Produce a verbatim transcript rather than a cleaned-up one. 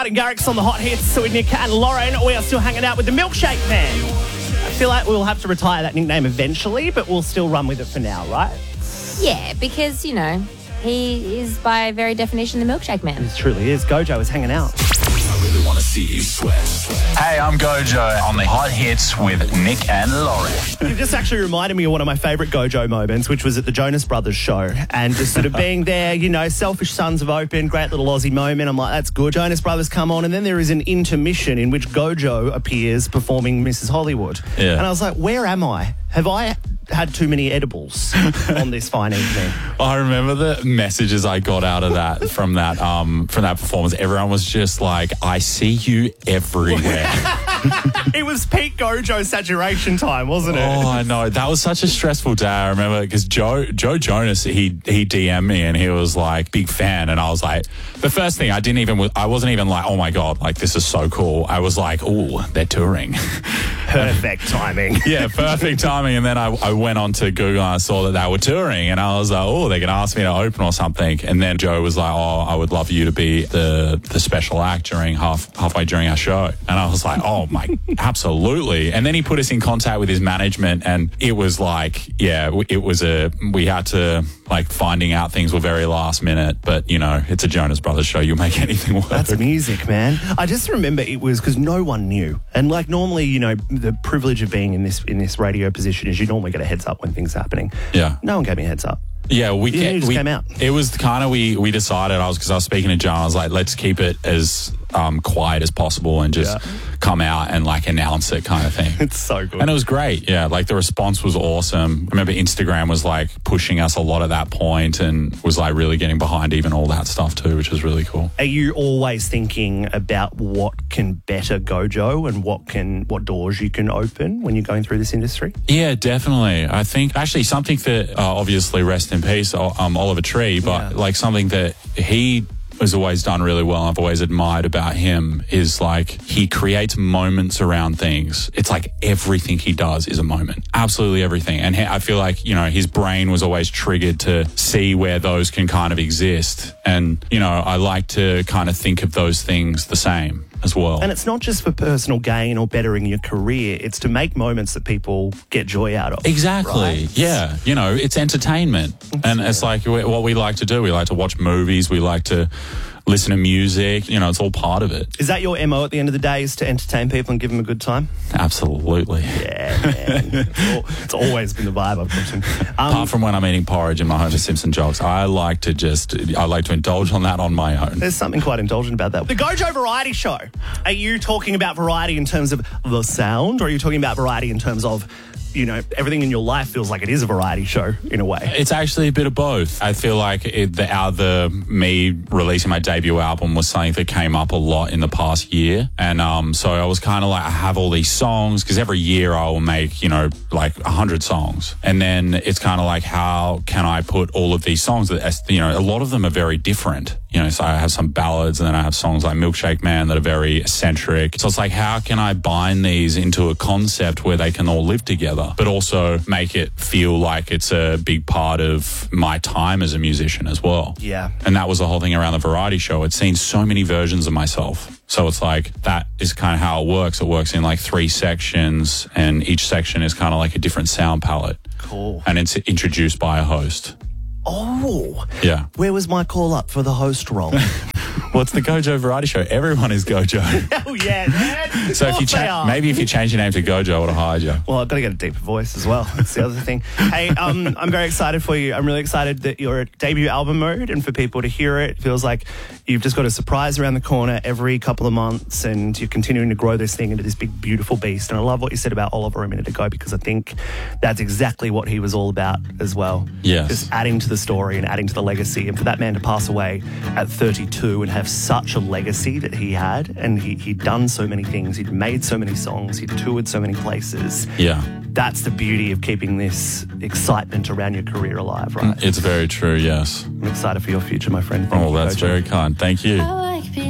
Martin Garrix on the hot hits with Nick and Lauren. We are still hanging out with the Milkshake Man. I feel like we'll have to retire that nickname eventually, but we'll still run with it for now, right? Yeah, because, you know, he is by very definition the Milkshake Man. It truly is. Gojo is hanging out. I really want to see you sweat. Hey, I'm Gojo on the hot hits with Nick and Lauren. You just actually reminded me of one of my favourite Gojo moments, which was at the Jonas Brothers show. And just sort of being there, you know, Selfish Sons have opened, great little Aussie moment. I'm like, that's good. Jonas Brothers come on. And then there is an intermission in which Gojo appears performing Missus Hollywood. Yeah. And I was like, where am I? Have I had too many edibles on this fine evening? I remember the messages I got out of that from that um from that performance. Everyone was just like, I see you everywhere. It was peak Gojo saturation time, wasn't it? Oh, I know. That was such a stressful day. I remember because Joe Joe Jonas, he he D M'd me and he was like, big fan. And I was like, the first thing I didn't even, I wasn't even like, oh my God, like this is so cool. I was like, oh, they're touring. Perfect timing. Yeah, perfect timing. And then I, I went on to Google and I saw that they were touring and I was like, oh, they're going to ask me to open or something. And then Joe was like, oh, I would love you to be the the special act during half halfway during our show. And I was like, oh my, absolutely. And then he put us in contact with his management and it was like, yeah, it was a, we had to, like, finding out things were very last minute. But, you know, it's a Jonas Brothers show. You'll make anything work. That's music, man. I just remember it was because no one knew. And like normally, you know, the privilege of being in this in this radio position is you normally get a heads up when things are happening. Yeah. No one gave me a heads up. Yeah, we, Yeah, ca- it just we came out. It was kind of we we decided. I was because I was speaking to John. I was like, let's keep it as um, quiet as possible and just Yeah. come out and like announce it, kind of thing. It's so good. And it was great. Yeah, like the response was awesome. I remember Instagram was like pushing us a lot at that point and was like really getting behind even all that stuff too, which was really cool. Are you always thinking about what can better Gojo and what can what doors you can open when you're going through this industry? Yeah, definitely. I think actually something that uh, obviously rest in peace, um, Oliver Tree, but Yeah. like something that he has always done really well and I've always admired about him is like he creates moments around things. It's like everything he does is a moment. Absolutely everything. And he, I feel like, you know, his brain was always triggered to see where those can kind of exist. And, you know, I like to kind of think of those things the same as well. And it's not just for personal gain or bettering your career. It's to make moments that people get joy out of. Exactly. Right? Yeah. You know, it's entertainment. And it's like we- what we like to do. We like to watch movies. We like to listen to music. You know, it's all part of it. Is that your M O at the end of the day, is to entertain people and give them a good time? Absolutely. Yeah, man. it's, al- it's always been the vibe I've gotten. Um, Apart from when I'm eating porridge and my Homer Simpson jokes, I like to just, I like to indulge on that on my own. There's something quite indulgent about that. The Gojo Variety Show. Are you talking about variety in terms of the sound, or are you talking about variety in terms of, you know, everything in your life feels like it is a variety show in a way? It's actually a bit of both. I feel like it, the, our, the me releasing my debut album was something that came up a lot in the past year. And um, so I was kind of like, I have all these songs because every year I will make, you know, like a hundred songs. And then it's kind of like, how can I put all of these songs that, you know, a lot of them are very different. You know, so I have some ballads and then I have songs like Milkshake Man that are very eccentric. So it's like, how can I bind these into a concept where they can all live together, but also make it feel like it's a big part of my time as a musician as well? Yeah. And that was the whole thing around the variety show. It's seen so many versions of myself. So it's like, that is kind of how it works. It works in like three sections and each section is kind of like a different sound palette. Cool. And it's introduced by a host. Oh. Yeah. Where was my call up for the host role? Well, it's the Gojo Variety Show. Everyone is Gojo. Oh, yeah, man. So if you cha- maybe if you change your name to Gojo, I would have hired you. Well, I've got to get a deeper voice as well. That's the other thing. Hey, um, I'm very excited for you. I'm really excited that you're at debut album mode and for people to hear it. It feels like you've just got a surprise around the corner every couple of months and you're continuing to grow this thing into this big, beautiful beast. And I love what you said about Oliver a minute ago because I think that's exactly what he was all about as well. Yes. Just adding to the story and adding to the legacy. And for that man to pass away at thirty-two and have such a legacy that he had, and he, he'd done so many things, he'd made so many songs, he'd toured so many places. Yeah. That's the beauty of keeping this excitement around your career alive, right? It's very true, yes. I'm excited for your future, my friend. Thank Oh, you, that's Gojo. very kind. Thank you. Oh.